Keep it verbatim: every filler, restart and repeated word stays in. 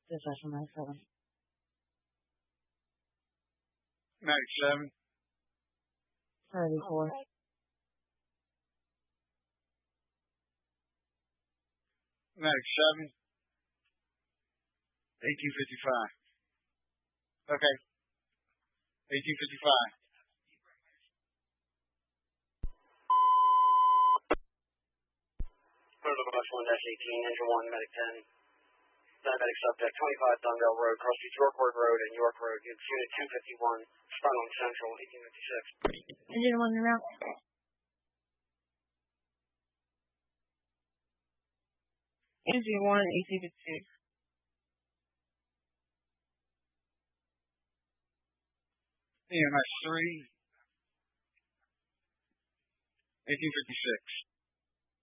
Dispatch from ninety-seven. ninety-seven. thirty-four. ninety-seven. eighteen fifty-five. Okay. eighteen fifty-five. Bus one eighteen, engine one, medic ten. Diabetic subject, twenty-five Dundale Road, cross streets Yorkwood Road and York Road. Unit two fifty-one, spun on Central, eighteen fifty-six. Engine one now. Engine one, eighteen fifty-six. E M S three. eighteen fifty-six.